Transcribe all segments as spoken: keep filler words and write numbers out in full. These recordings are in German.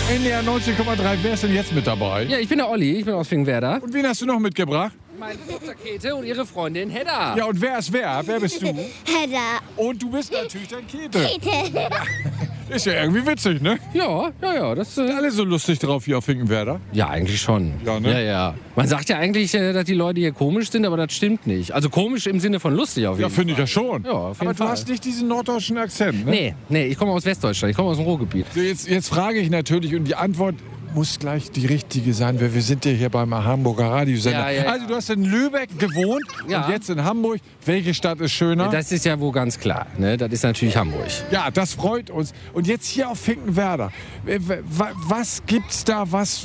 N D R neunzig Komma drei, wer ist denn jetzt mit dabei? Ja, ich bin der Olli, ich bin aus Finkenwerder. Und wen hast du noch mitgebracht? Meine Tochter Käthe und ihre Freundin Hedda. Ja, und wer ist wer? Wer bist du? Hedda. Und du bist natürlich dein Käthe. Käthe. Ist ja irgendwie witzig, ne? Ja, ja, ja. Das, Sind äh, alle so lustig drauf hier auf Finkenwerder? ja, eigentlich schon. Ja, ne? Ja, ja. Man sagt ja eigentlich, äh, dass die Leute hier komisch sind, aber das stimmt nicht. Also komisch im Sinne von lustig auf jeden Ja, Fall. finde ich ja schon. Ja, auf jeden Aber du Fall. hast nicht diesen norddeutschen Akzent, ne? Nee, nee, ich komme aus Westdeutschland, ich komme aus dem Ruhrgebiet. So, jetzt, jetzt frage ich natürlich, und die Antwort muss gleich die richtige sein, weil wir sind ja hier beim Hamburger Radiosender. Ja, ja, ja. Also du hast in Lübeck gewohnt Ja. und jetzt in Hamburg. Welche Stadt ist schöner? Das ist ja wohl ganz klar. Ne? Das ist natürlich Hamburg. Ja, das freut uns. Und jetzt hier auf Finkenwerder. W- w- Was gibt's da, was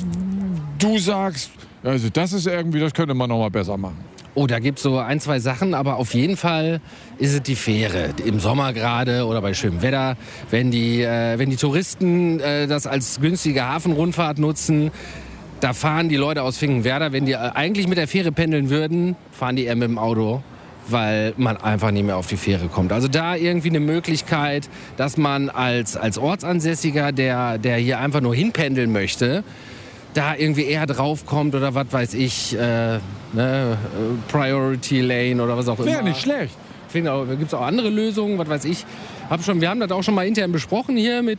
du sagst? Also das ist irgendwie, das könnte man noch mal besser machen. Oh, da gibt es so ein, zwei Sachen, aber auf jeden Fall ist es die Fähre. Im Sommer gerade oder bei schönem Wetter, wenn die, äh, wenn die Touristen äh, das als günstige Hafenrundfahrt nutzen, da fahren die Leute aus Finkenwerder, wenn die äh, eigentlich mit der Fähre pendeln würden, fahren die eher mit dem Auto, weil man einfach nicht mehr auf die Fähre kommt. Also da irgendwie eine Möglichkeit, dass man als, als Ortsansässiger, der, der hier einfach nur hinpendeln möchte, da irgendwie eher draufkommt oder was weiß ich, äh, ne, Priority Lane oder was auch immer. Wäre nicht schlecht. Da gibt es auch andere Lösungen, was weiß ich. Hab schon, wir haben das auch schon mal intern besprochen hier mit,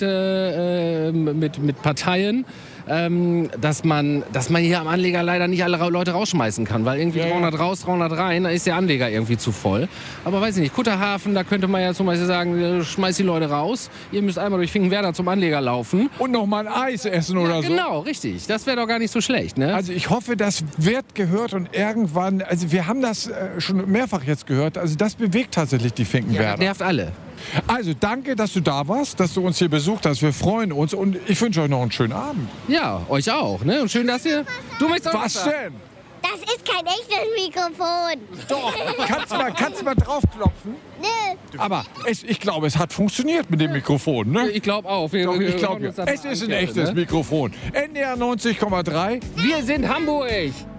äh, mit, mit Parteien, ähm, dass, man, dass man hier am Anleger leider nicht alle Leute rausschmeißen kann, weil irgendwie Ja, ja. dreihundert raus, dreihundert rein, da ist der Anleger irgendwie zu voll. Aber weiß ich nicht, Kutterhafen, da könnte man ja zum Beispiel sagen, äh, schmeißt die Leute raus, ihr müsst einmal durch Finkenwerder zum Anleger laufen. Und noch mal ein Eis essen oder so. Genau, richtig. Das wäre doch gar nicht so schlecht, ne? Also ich hoffe, das wird gehört und irgendwann, also wir haben das äh, schon mehrfach jetzt gehört, also das bewegt tatsächlich die ja, das Finkenwerder. nervt alle. Also danke, dass du da warst, dass du uns hier besucht hast. Wir freuen uns und ich wünsche euch noch einen schönen Abend. Ja, euch auch, ne? Und schön, dass ihr... Du möchtest auch Was sagen? denn? Das ist kein echtes Mikrofon. Doch, kannst mal, kannst mal draufklopfen? Nö. Aber es, ich glaube, es hat funktioniert mit dem Mikrofon, ne? Ich glaube auch. Wir, Doch, wir ich glaube, hören uns das es mal ist an, ein echtes ne? Mikrofon. N D R neunzig Komma drei. Wir sind Hamburg.